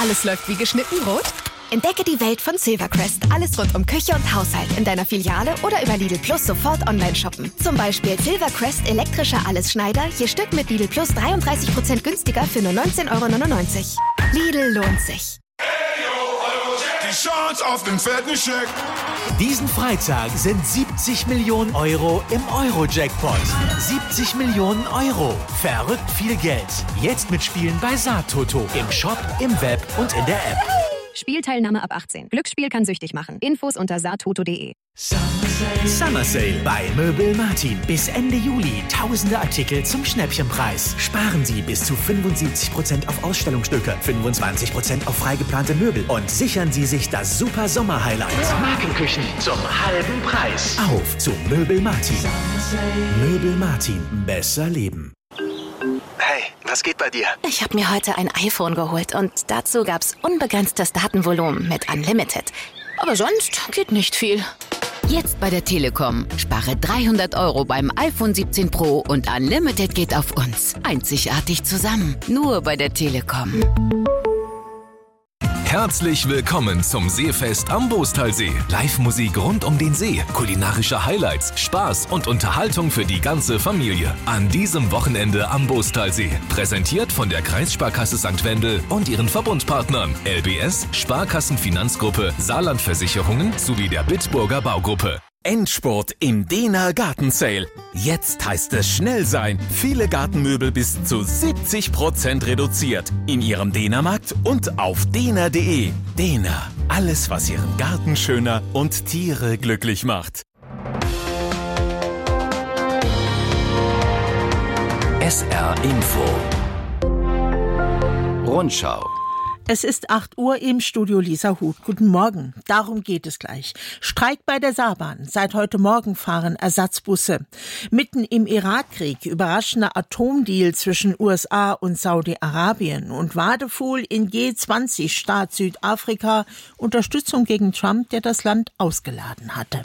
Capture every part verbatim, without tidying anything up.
alles läuft wie geschnitten Brot? Entdecke die Welt von Silvercrest. Alles rund um Küche und Haushalt in deiner Filiale oder über Lidl Plus sofort online shoppen. Zum Beispiel Silvercrest elektrischer Allesschneider, je Stück mit Lidl Plus dreiunddreißig Prozent günstiger für nur neunzehn Euro neunundneunzig. Lidl lohnt sich. Die Chance auf den fetten Scheck. Diesen Freitag sind siebzig Millionen Euro im Euro-Jackpot. siebzig Millionen Euro. Verrückt viel Geld. Jetzt mitspielen bei Saattoto. Im Shop, im Web und in der App. Spielteilnahme ab achtzehn. Glücksspiel kann süchtig machen. Infos unter saattoto punkt de. Summer Sale bei Möbel Martin. Bis Ende Juli tausende Artikel zum Schnäppchenpreis. Sparen Sie bis zu fünfundsiebzig Prozent auf Ausstellungsstücke, fünfundzwanzig Prozent auf freigeplante Möbel und sichern Sie sich das super Sommer-Highlight. Markenküchen zum halben Preis. Auf zu Möbel Martin. Möbel Martin. Besser leben. Hey, was geht bei dir? Ich habe mir heute ein iPhone geholt und dazu gab's unbegrenztes Datenvolumen mit Unlimited. Aber sonst geht nicht viel. Jetzt bei der Telekom. Spare dreihundert Euro beim iPhone siebzehn Pro und Unlimited geht auf uns. Einzigartig zusammen. Nur bei der Telekom. Herzlich willkommen zum Seefest am Boostalsee. Live-Musik rund um den See, kulinarische Highlights, Spaß und Unterhaltung für die ganze Familie. An diesem Wochenende am Boostalsee. Präsentiert von der Kreissparkasse Sankt Wendel und ihren Verbundpartnern L B S, Sparkassenfinanzgruppe, Saarlandversicherungen sowie der Bitburger Baugruppe. Endspurt im Dehner Gartensale. Jetzt heißt es schnell sein. Viele Gartenmöbel bis zu siebzig Prozent reduziert. In Ihrem Dehnermarkt und auf dehner punkt de. Dehner. Alles, was Ihren Garten schöner und Tiere glücklich macht. S R Info. Rundschau. Es ist acht Uhr, im Studio Lisa Huth. Guten Morgen. Darum geht es gleich. Streik bei der Saarbahn. Seit heute Morgen fahren Ersatzbusse. Mitten im Irakkrieg überraschender Atomdeal zwischen U S A und Saudi-Arabien. Und Wadefuhl in G zwanzig Staat Südafrika. Unterstützung gegen Trump, der das Land ausgeladen hatte.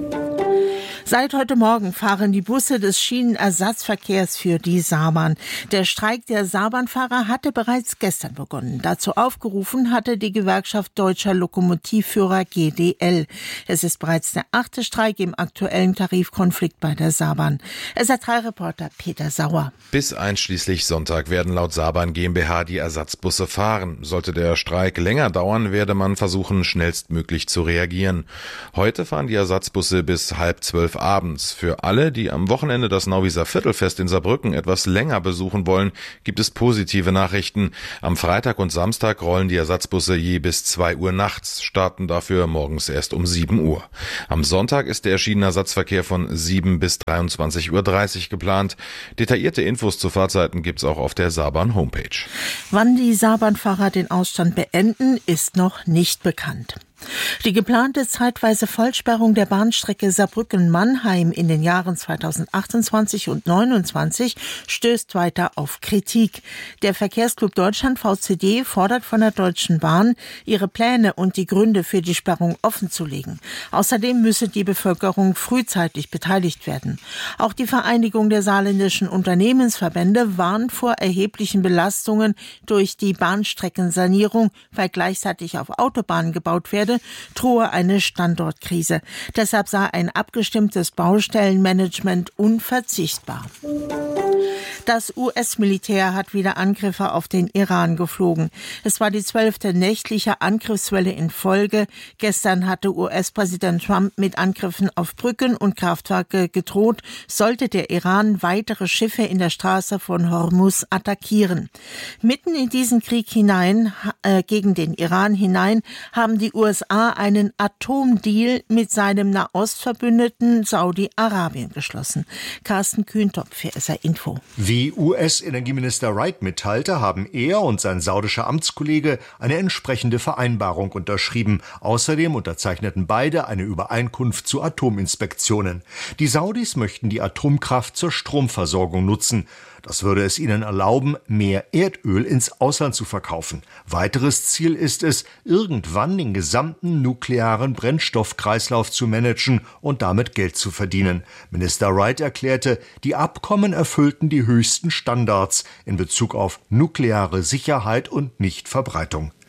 Seit heute Morgen fahren die Busse des Schienenersatzverkehrs für die Saarbahn. Der Streik der Saarbahnfahrer hatte bereits gestern begonnen. Dazu aufgerufen hatte die Gewerkschaft Deutscher Lokomotivführer G D L. Es ist bereits der achte Streik im aktuellen Tarifkonflikt bei der Saarbahn. S R drei Reporter Peter Sauer. Bis einschließlich Sonntag werden laut Saarbahn GmbH die Ersatzbusse fahren. Sollte der Streik länger dauern, werde man versuchen, schnellstmöglich zu reagieren. Heute fahren die Ersatzbusse bis halb zwölf abends. Für alle, die am Wochenende das Nauwieser Viertelfest in Saarbrücken etwas länger besuchen wollen, gibt es positive Nachrichten. Am Freitag und Samstag rollen die Ersatzbusse je bis zwei Uhr nachts, starten dafür morgens erst um sieben Uhr. Am Sonntag ist der Schienenersatzverkehr von sieben bis dreiundzwanzig Uhr dreißig geplant. Detaillierte Infos zu Fahrzeiten gibt's auch auf der Saarbahn Homepage. Wann die Saarbahnfahrer den Ausstand beenden, ist noch nicht bekannt. Die geplante zeitweise Vollsperrung der Bahnstrecke Saarbrücken-Mannheim in den Jahren zweitausendachtundzwanzig und neunundzwanzig stößt weiter auf Kritik. Der Verkehrsclub Deutschland V C D fordert von der Deutschen Bahn, ihre Pläne und die Gründe für die Sperrung offenzulegen. Außerdem müsse die Bevölkerung frühzeitig beteiligt werden. Auch die Vereinigung der saarländischen Unternehmensverbände warnt vor erheblichen Belastungen durch die Bahnstreckensanierung, weil gleichzeitig auf Autobahnen gebaut werde, drohe eine Standortkrise. Deshalb sei ein abgestimmtes Baustellenmanagement unverzichtbar. Das U S-Militär hat wieder Angriffe auf den Iran geflogen. Es war die zwölfte nächtliche Angriffswelle in Folge. Gestern hatte U S-Präsident Trump mit Angriffen auf Brücken und Kraftwerke gedroht, sollte der Iran weitere Schiffe in der Straße von Hormuz attackieren. Mitten in diesen Krieg hinein, äh, gegen den Iran hinein, haben die U S A einen Atomdeal mit seinem Nahostverbündeten Saudi-Arabien geschlossen. Carsten Kühntop für S R Info. Wie U S-Energieminister Wright mitteilte, haben er und sein saudischer Amtskollege eine entsprechende Vereinbarung unterschrieben. Außerdem unterzeichneten beide eine Übereinkunft zu Atominspektionen. Die Saudis möchten die Atomkraft zur Stromversorgung nutzen. Das würde es ihnen erlauben, mehr Erdöl ins Ausland zu verkaufen. Weiteres Ziel ist es, irgendwann den gesamten nuklearen Brennstoffkreislauf zu managen und damit Geld zu verdienen. Minister Wright erklärte, die Abkommen erfüllten die höchsten Standards in Bezug auf nukleare Sicherheit und Nichtverbreitung.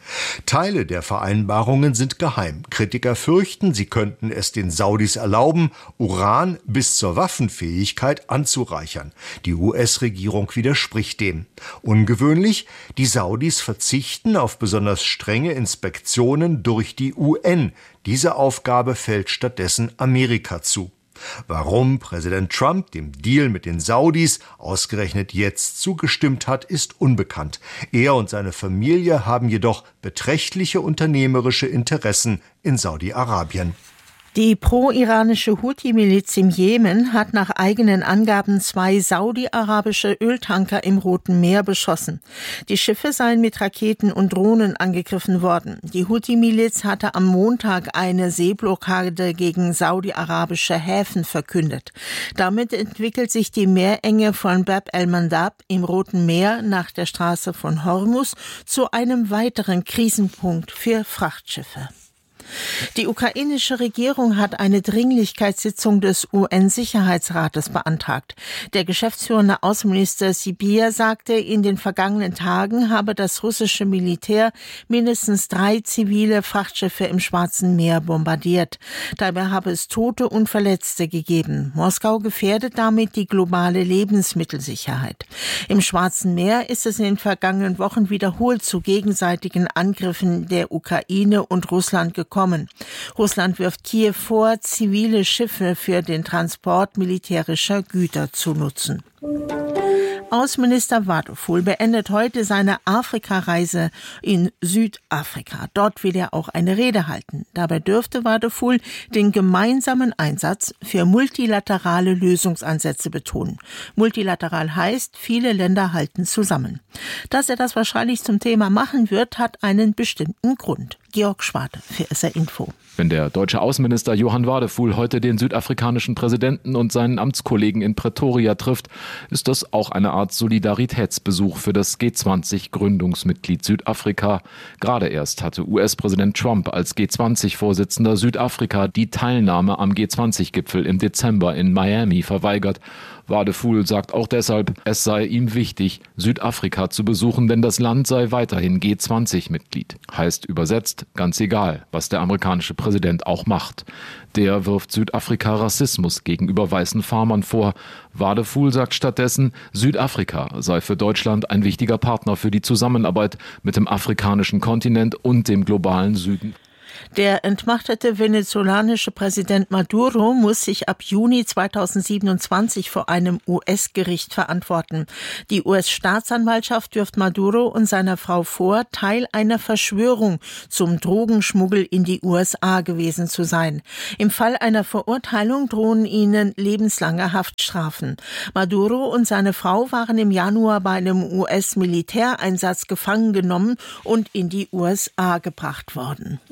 Teile der Vereinbarungen sind geheim. Kritiker fürchten, sie könnten es den Saudis erlauben, Uran bis zur Waffenfähigkeit anzureichern. Die U S-Regierung widerspricht dem. Ungewöhnlich, die Saudis verzichten auf besonders strenge Inspektionen durch die U N. Diese Aufgabe fällt stattdessen Amerika zu. Warum Präsident Trump dem Deal mit den Saudis ausgerechnet jetzt zugestimmt hat, ist unbekannt. Er und seine Familie haben jedoch beträchtliche unternehmerische Interessen in Saudi-Arabien. Die pro-iranische Houthi-Miliz im Jemen hat nach eigenen Angaben zwei saudi-arabische Öltanker im Roten Meer beschossen. Die Schiffe seien mit Raketen und Drohnen angegriffen worden. Die Houthi-Miliz hatte am Montag eine Seeblockade gegen saudi-arabische Häfen verkündet. Damit entwickelt sich die Meerenge von Bab el-Mandab im Roten Meer nach der Straße von Hormuz zu einem weiteren Krisenpunkt für Frachtschiffe. Die ukrainische Regierung hat eine Dringlichkeitssitzung des U N-Sicherheitsrates beantragt. Der geschäftsführende Außenminister Sybiha sagte, in den vergangenen Tagen habe das russische Militär mindestens drei zivile Frachtschiffe im Schwarzen Meer bombardiert. Dabei habe es Tote und Verletzte gegeben. Moskau gefährdet damit die globale Lebensmittelsicherheit. Im Schwarzen Meer ist es in den vergangenen Wochen wiederholt zu gegenseitigen Angriffen der Ukraine und Russland gekommen. Russland wirft Kiew vor, zivile Schiffe für den Transport militärischer Güter zu nutzen. Außenminister Waduful beendet heute seine Afrikareise in Südafrika. Dort will er auch eine Rede halten. Dabei dürfte Waduful den gemeinsamen Einsatz für multilaterale Lösungsansätze betonen. Multilateral heißt, viele Länder halten zusammen. Dass er das wahrscheinlich zum Thema machen wird, hat einen bestimmten Grund. Georg Schwarte für S R Info. Wenn der deutsche Außenminister Johann Waduful heute den südafrikanischen Präsidenten und seinen Amtskollegen in Pretoria trifft, ist das auch eine Art Solidaritätsbesuch für das G zwanzig Gründungsmitglied Südafrika. Gerade erst hatte U S-Präsident Trump als G zwanzig Vorsitzender Südafrika die Teilnahme am G zwanzig Gipfel im Dezember in Miami verweigert. Waduful sagt auch deshalb, es sei ihm wichtig, Südafrika zu besuchen, denn das Land sei weiterhin G zwanzig Mitglied. Heißt übersetzt, ganz egal, was der amerikanische Präsident auch macht. Der wirft Südafrika Rassismus gegenüber weißen Farmern vor. Waduful sagt stattdessen, Südafrika sei für Deutschland ein wichtiger Partner für die Zusammenarbeit mit dem afrikanischen Kontinent und dem globalen Süden. Der entmachtete venezolanische Präsident Maduro muss sich ab Juni zweitausendsiebenundzwanzig vor einem U S-Gericht verantworten. Die U S-Staatsanwaltschaft wirft Maduro und seiner Frau vor, Teil einer Verschwörung zum Drogenschmuggel in die U S A gewesen zu sein. Im Fall einer Verurteilung drohen ihnen lebenslange Haftstrafen. Maduro und seine Frau waren im Januar bei einem U S-Militäreinsatz gefangen genommen und in die U S A gebracht worden.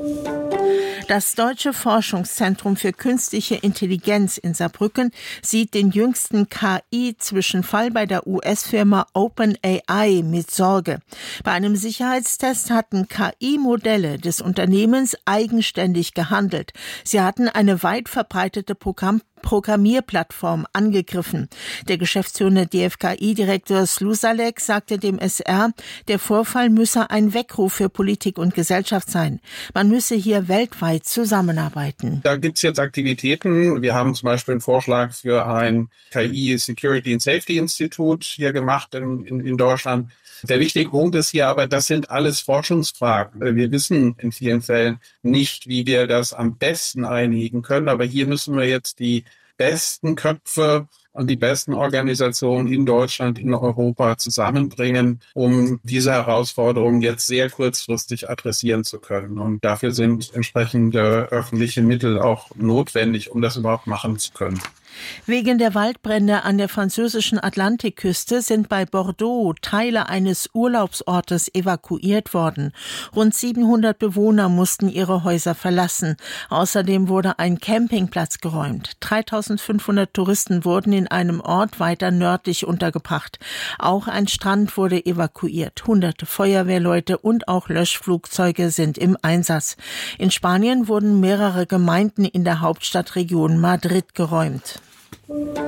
Das Deutsche Forschungszentrum für künstliche Intelligenz in Saarbrücken sieht den jüngsten K I-Zwischenfall bei der U S-Firma OpenAI mit Sorge. Bei einem Sicherheitstest hatten K I-Modelle des Unternehmens eigenständig gehandelt. Sie hatten eine weit verbreitete Programm Programmierplattform angegriffen. Der geschäftsführende D F K I-Direktor Slusalek sagte dem S R, der Vorfall müsse ein Weckruf für Politik und Gesellschaft sein. Man müsse hier weltweit zusammenarbeiten. Da gibt es jetzt Aktivitäten. Wir haben zum Beispiel einen Vorschlag für ein K I Security and Safety Institute hier gemacht in, in, in Deutschland. Der wichtige Punkt ist hier aber, das sind alles Forschungsfragen. Wir wissen in vielen Fällen nicht, wie wir das am besten einhegen können. Aber hier müssen wir jetzt die besten Köpfe und die besten Organisationen in Deutschland, in Europa zusammenbringen, um diese Herausforderungen jetzt sehr kurzfristig adressieren zu können. Und dafür sind entsprechende öffentliche Mittel auch notwendig, um das überhaupt machen zu können. Wegen der Waldbrände an der französischen Atlantikküste sind bei Bordeaux Teile eines Urlaubsortes evakuiert worden. Rund siebenhundert Bewohner mussten ihre Häuser verlassen. Außerdem wurde ein Campingplatz geräumt. dreitausendfünfhundert Touristen wurden in einem Ort weiter nördlich untergebracht. Auch ein Strand wurde evakuiert. Hunderte Feuerwehrleute und auch Löschflugzeuge sind im Einsatz. In Spanien wurden mehrere Gemeinden in der Hauptstadtregion Madrid geräumt.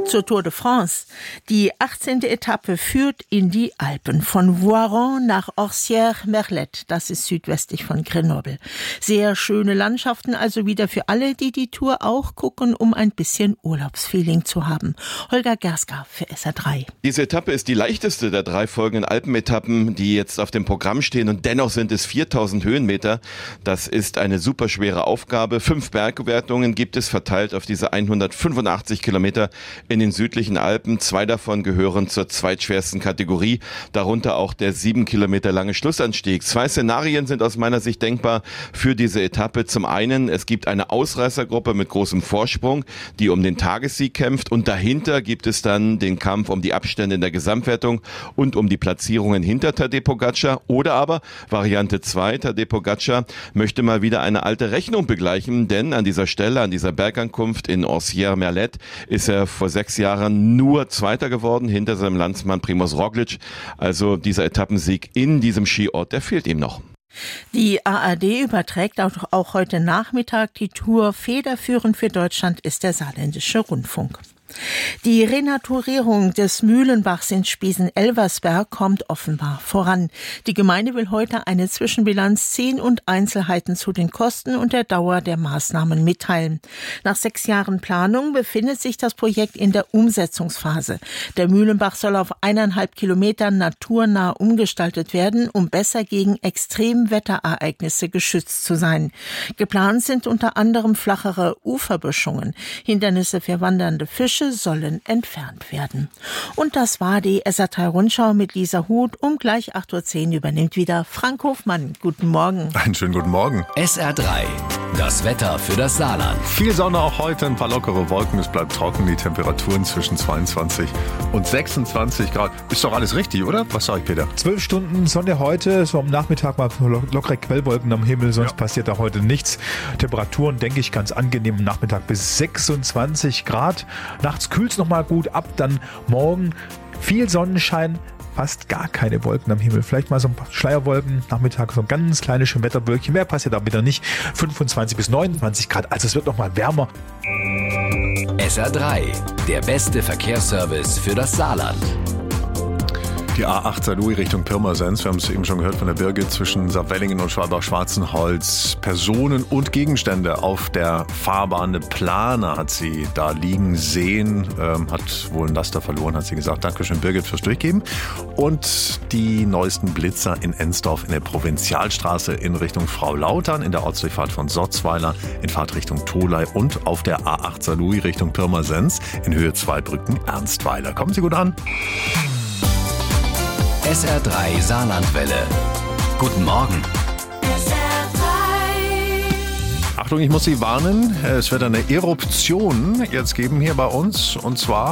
Zur Tour de France. Die achtzehnte Etappe führt in die Alpen von Voiron nach Orsières-Merlet. Das ist südwestlich von Grenoble. Sehr schöne Landschaften also wieder für alle, die die Tour auch gucken, um ein bisschen Urlaubsfeeling zu haben. Holger Gerska für S R drei. Diese Etappe ist die leichteste der drei folgenden Alpenetappen, die jetzt auf dem Programm stehen, und dennoch sind es viertausend Höhenmeter. Das ist eine super schwere Aufgabe. Fünf Bergwertungen gibt es verteilt auf diese hundertfünfundachtzig Kilometer in den südlichen Alpen. Zwei davon gehören zur zweitschwersten Kategorie, darunter auch der sieben Kilometer lange Schlussanstieg. Zwei Szenarien sind aus meiner Sicht denkbar für diese Etappe. Zum einen, es gibt eine Ausreißergruppe mit großem Vorsprung, die um den Tagessieg kämpft, und dahinter gibt es dann den Kampf um die Abstände in der Gesamtwertung und um die Platzierungen hinter Tadej Pogačar. Oder aber Variante zwei, Tadej Pogačar möchte mal wieder eine alte Rechnung begleichen, denn an dieser Stelle, an dieser Bergankunft in Orsières-Merlet ist er vor sechs Jahren nur Zweiter geworden, hinter seinem Landsmann Primož Roglič. Also dieser Etappensieg in diesem Skiort, der fehlt ihm noch. Die A R D überträgt auch, auch heute Nachmittag die Tour. Federführend für Deutschland ist der Saarländische Rundfunk. Die Renaturierung des Mühlenbachs in Spiesen-Elversberg kommt offenbar voran. Die Gemeinde will heute eine Zwischenbilanz ziehen und Einzelheiten zu den Kosten und der Dauer der Maßnahmen mitteilen. Nach sechs Jahren Planung befindet sich das Projekt in der Umsetzungsphase. Der Mühlenbach soll auf eineinhalb Kilometern naturnah umgestaltet werden, um besser gegen Extremwetterereignisse geschützt zu sein. Geplant sind unter anderem flachere Uferböschungen. Hindernisse für wandernde Fische sollen entfernt werden. Und das war die S R drei Rundschau mit Lisa Huth. Um gleich acht Uhr zehn übernimmt wieder Frank Hofmann. Guten Morgen. Einen schönen guten Morgen. S R drei, das Wetter für das Saarland. Viel Sonne auch heute, ein paar lockere Wolken, es bleibt trocken, die Temperaturen zwischen zweiundzwanzig und sechsundzwanzig Grad. Ist doch alles richtig, oder? Was sag ich, Peter? Zwölf Stunden Sonne heute, so am Nachmittag mal lockere Quellwolken am Himmel, sonst ja. passiert da heute nichts. Temperaturen, denke ich, ganz angenehm am Nachmittag bis sechsundzwanzig Grad. Nachts kühlt es nochmal gut ab, dann morgen viel Sonnenschein, fast gar keine Wolken am Himmel. Vielleicht mal so ein paar Schleierwolken, Nachmittag so ein ganz kleines Schönwetterwölkchen. Mehr passiert da wieder nicht. fünfundzwanzig bis neunundzwanzig Grad, also es wird nochmal wärmer. S R drei, der beste Verkehrsservice für das Saarland. Die A acht Saarlouis Richtung Pirmasens, wir haben es eben schon gehört von der Birgit, zwischen Saarwellingen und Schwalbach-Schwarzenholz. Personen und Gegenstände auf der Fahrbahn, eine Plane hat sie da liegen sehen, ähm, hat wohl einen Laster verloren, hat sie gesagt. Dankeschön, Birgit, fürs Durchgeben. Und die neuesten Blitzer in Ensdorf in der Provinzialstraße in Richtung Frau Lautern, in der Ortsdurchfahrt von Sotzweiler, in Fahrtrichtung Tholey und auf der A acht Saarlouis Richtung Pirmasens in Höhe Zweibrücken Ernstweiler. Kommen Sie gut an. S R drei Saarlandwelle. Guten Morgen. Achtung, ich muss Sie warnen, es wird eine Eruption jetzt geben hier bei uns, und zwar